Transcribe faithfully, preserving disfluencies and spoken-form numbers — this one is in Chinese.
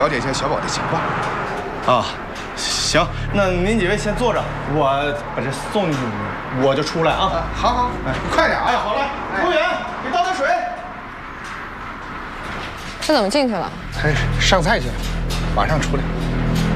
了解一下小宝的情况。 啊，行，那您几位先坐着，我把这送进去，我就出来啊。 啊，好好，哎，快点啊！ 哎，好嘞，服务员，给倒点水。 这怎么进去了？ 他上菜去了，马上出来。